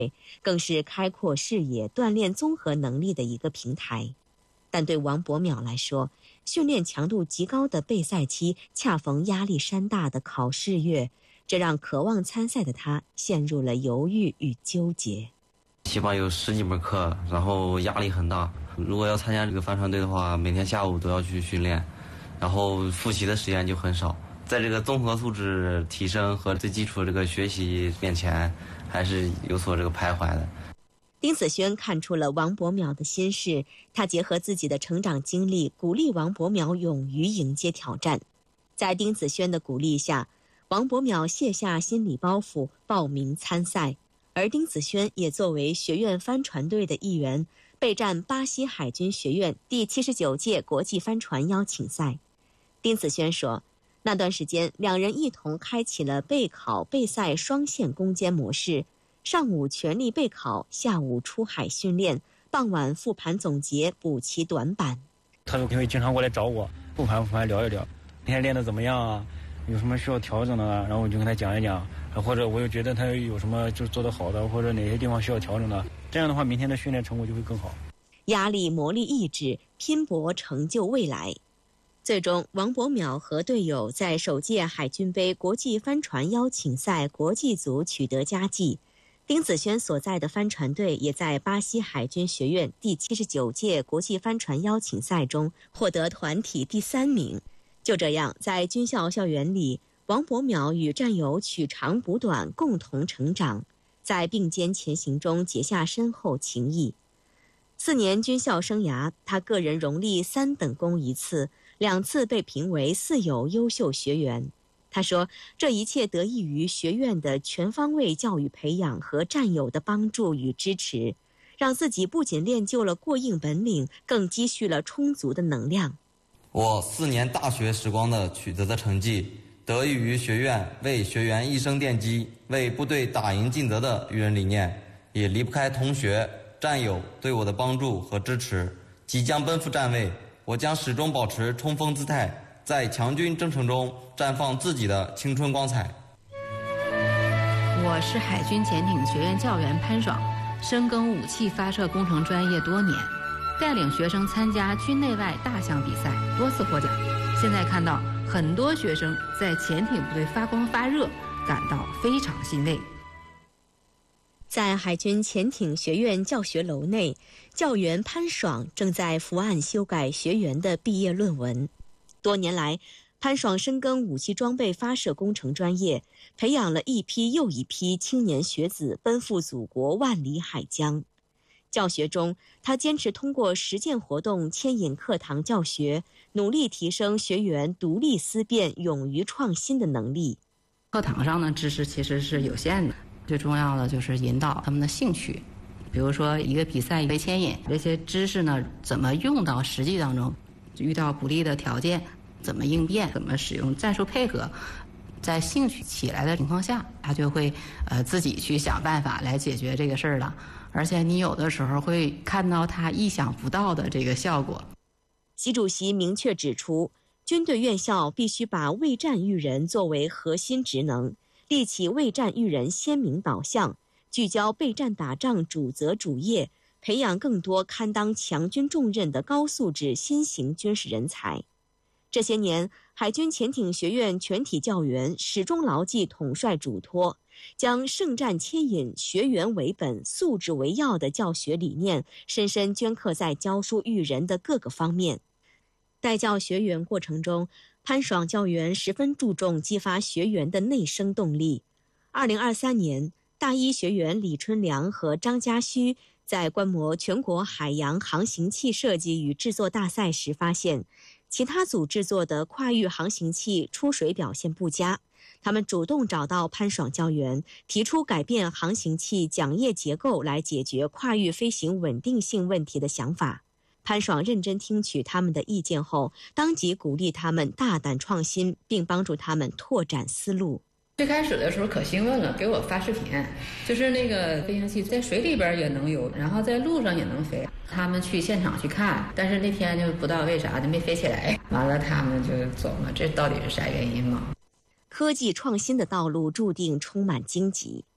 更是开阔视野、锻炼综合能力的一个平台。但对王博淼来说，训练强度极高的备赛期恰逢压力山大的考试月，这让渴望参赛的他陷入了犹豫与纠结。 起码有10几门课，然后压力很大。如果要参加这个帆船队的话，每天下午都要去训练，然后复习的时间就很少。在这个综合素质提升和最基础的这个学习面前，还是有所这个徘徊的。 丁子轩看出了王博淼的心事，他结合自己的成长经历，鼓励王博淼勇于迎接挑战。在丁子轩的鼓励下，王博淼卸下心理包袱，报名参赛。而丁子轩也作为学院帆船队的一员，备战巴西海军学院第79届国际帆船邀请赛。丁子轩说，那段时间两人一同开启了备考备赛双线攻坚模式，上午全力备考，下午出海训练，傍晚复盘总结，补齐短板。 他就会经常过来找我，复盘聊一聊，今天练得怎么样啊？有什么需要调整的啊？然后我就跟他讲一讲，或者我又觉得他有什么就做得好的，或者哪些地方需要调整的，这样的话明天的训练成果就会更好。 压力磨砺意志，拼搏成就未来。最终，王博淼和队友在首届海军杯国际帆船邀请赛国际组取得佳绩。丁子轩所在的帆船队也在巴西海军学院第79届国际帆船邀请赛中获得团体第3名。就这样，在军校校园里，王博淼与战友取长补短，共同成长，在并肩前行中结下深厚情谊。4年军校生涯，他个人荣立3等功1次，2次被评为4有优秀学员。他说，这一切得益于学院的全方位教育培养和战友的帮助与支持，让自己不仅练就了过硬本领，更积蓄了充足的能量。 我4年大学时光的取得的成绩，得益于学院为学员一生奠基、为部队打赢尽责的育人理念，也离不开同学、战友对我的帮助和支持。即将奔赴站位，我将始终保持冲锋姿态，在强军征程中绽放自己的青春光彩。 我是海军潜艇学院教员潘爽，深耕武器发射工程专业多年，带领学生参加军内外大项比赛，多次获奖。现在看到很多学生在潜艇部队发光发热，感到非常欣慰。 在海军潜艇学院教学楼内，教员潘爽正在伏案修改学员的毕业论文。多年来，潘爽深耕武器装备发射工程专业，培养了一批又一批青年学子奔赴祖国万里海疆。教学中，他坚持通过实践活动牵引课堂教学，努力提升学员独立思辨、勇于创新的能力。 课堂上的知识其实是有限的，最重要的就是引导他们的兴趣。比如说一个比赛被牵引，这些知识呢怎么用到实际当中，遇到不利的条件怎么应变，怎么使用战术配合，在兴趣起来的情况下，他就会自己去想办法来解决这个事儿了。而且你有的时候会看到他意想不到的这个效果。 习主席明确指出，军队院校必须把卫战育人作为核心职能，立起卫战育人鲜明导向，聚焦备战打仗主责主业，培养更多堪当强军重任的高素质新型军事人才。这些年，海军潜艇学院全体教员始终牢记统帅嘱托，将胜战牵引、学员为本、素质为要的教学理念深深镌刻在教书育人的各个方面。带教学员过程中，潘爽教员十分注重激发学员的内生动力。2023年，大一学员李春良和张家胥在观摩全国海洋航行器设计与制作大赛时发现，其他组制作的跨域航行器出水表现不佳，他们主动找到潘爽教员，提出改变航行器桨叶结构来解决跨域飞行稳定性问题的想法。潘爽认真听取他们的意见后，当即鼓励他们大胆创新，并帮助他们拓展思路。 最开始的时候可兴奋了，给我发视频，就是那个飞行器在水里边也能游，然后在路上也能飞。他们去现场去看，但是那天就不知道为啥就没飞起来，完了他们就走了，这到底是啥原因吗？ 科技创新的道路注定充满荆棘，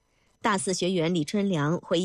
大四学员李春良回忆